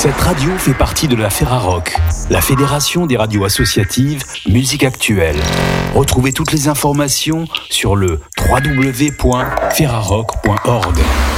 Cette radio fait partie de la Ferrarock, la fédération des radios associatives musique actuelle. Retrouvez toutes les informations sur le www.ferrarock.org.